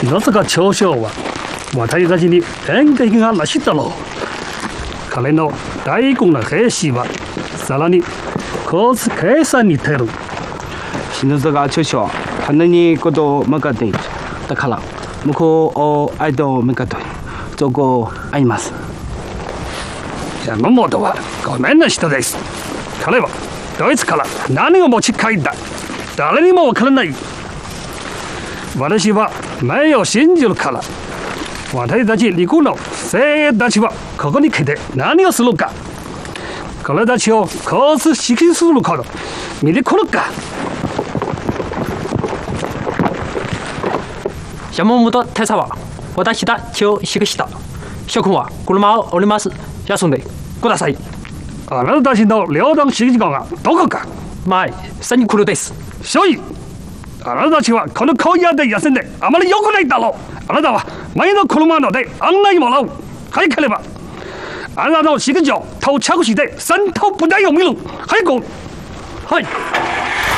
のつが嘲笑は私たちに演劇がなしだろう。彼の大根の兵士はさらにコス計算に出る。 篠塚嘲笑하느니 것도 뭐가 돼だから向こうを愛と向かってそこあります。 山本はごめんな人です。彼はドイツから何を持ち帰った誰にもわからない。私は目を信じるから。私たち陸の精鋭たちはここに来て何をするか。彼たちをコース指揮すること見てくるか。 山本大佐は私たちを指揮した。諸君は車を降ります。休んでください。 あなたたちの両団指揮官はどこか。 前、下に来るです。 所以あなたたちはこの荒野で休んであまり良くないだろう。あなたは前の車ので案内もらう。早ければあなたの指揮所到着時で先頭部隊を見る。早く。 はい。